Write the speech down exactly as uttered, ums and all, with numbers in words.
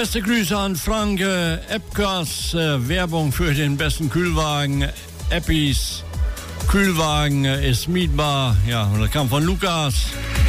Beste Grüße an Frank äh, Epkas, äh, Werbung für den besten Kühlwagen. Eppis Kühlwagen äh, ist mietbar. Ja, und das kam von Lukas.